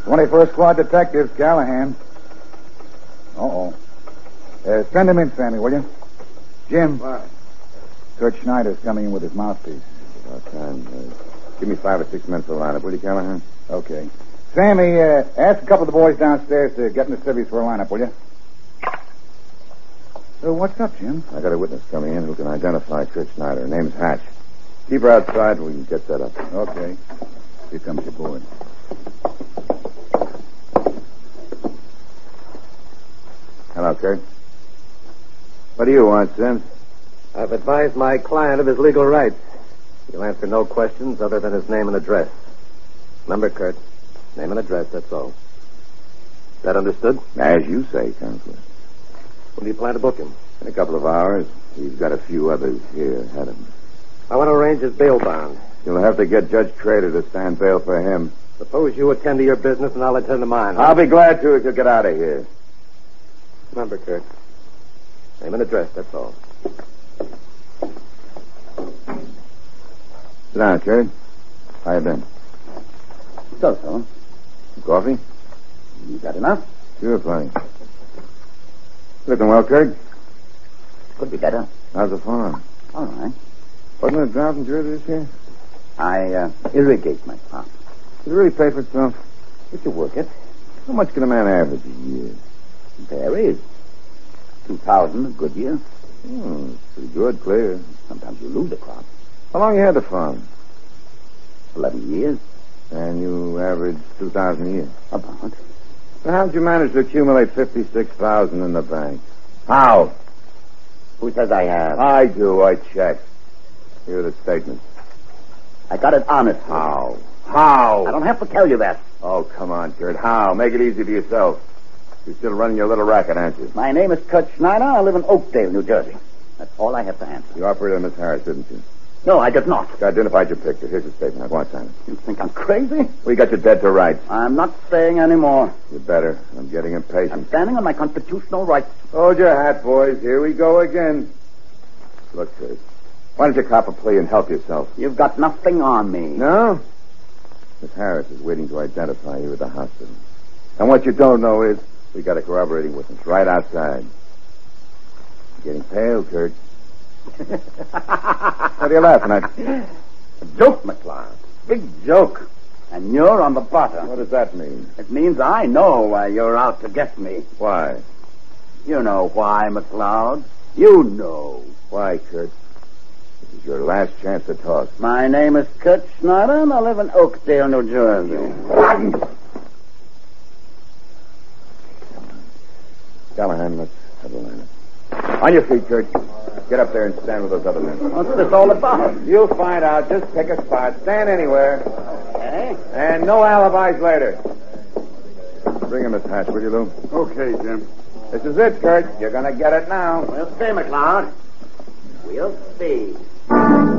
21st Squad Detectives, Callahan. Uh-oh. Send him in, Sammy, will you? Jim. What? Kurt Schneider's coming in with his mouthpiece. About time. Give me 5 or 6 men for the lineup, will you, Callahan? Okay. Sammy, ask a couple of the boys downstairs to get in the civvies for a lineup, will you? What's up, Jim? I got a witness coming in who can identify Kurt Schneider. Her name's Hatch. Keep her outside and we can get set up. Okay. Here comes your boy. Hello, Kurt. What do you want, Sims? I've advised my client of his legal rights. He'll answer no questions other than his name and address. Remember, Kurt, name and address, that's all. That understood? As you say, Counselor. When do you plan to book him? In a couple of hours. He's got a few others here ahead of him. I want to arrange his bail bond. You'll have to get Judge Trader to stand bail for him. Suppose you attend to your business and I'll attend to mine. I'll be glad to if you get out of here. Remember, Kurt, name and address, that's all. Sit down, Kurt. How you been? So. Some coffee? You got enough? Sure, plenty. Looking well, Kurt? Could be better. How's the farm? All right. Wasn't it a drought in Jersey this year? I irrigate my farm. Does it really pay for itself? If you work it, How much can a man average a year? varies. 2,000 a good year. Pretty good, clear. Sometimes you lose a crop. How long you had the farm? 11 years. And you averaged 2,000 a year. About. So how did you manage to accumulate 56,000 in the bank? How? Who says I have? I do. I checked. Here are the statements. I got it honest. How? How? I don't have to tell you that. Oh, come on, Kurt. How? Make it easy for yourself. You're still running your little racket, aren't you? My name is Kurt Schneider. I live in Oakdale, New Jersey. That's all I have to answer. You operated on Miss Harris, didn't you? No, I did not. You identified your picture. Here's the statement. Now, go on, sign it. You think I'm crazy? We got you dead to rights. I'm not saying any more. You better. I'm getting I'm impatient. standing on my constitutional rights. Hold your hat, boys. Here we go again. Look, Kurt. Why don't you cop a plea and help yourself? You've got nothing on me. No? Miss Harris is waiting to identify you at the hospital. And what you don't know is we got a corroborating witness right outside. You're getting pale, Kurt. What are you laughing at? A joke, McCloud. Big joke. And you're on the bottom. What does that mean? It means I know why you're out to get me. Why? You know why, McCloud. You know. Why, Kurt? This is your last chance to talk. My name is Kurt Schneider, and I live in Oakdale, New Jersey. Callahan, let's have a lineup. On your feet, Kurt. Get up there and stand with those other men. What's this all about? You'll find out. Just pick a spot. Stand anywhere. Okay. And no alibis later. Bring him, Miss Hatch, will you, Lou? Okay, Jim. This is it, Kurt. You're going to get it now. We'll see, McCloud. We'll see.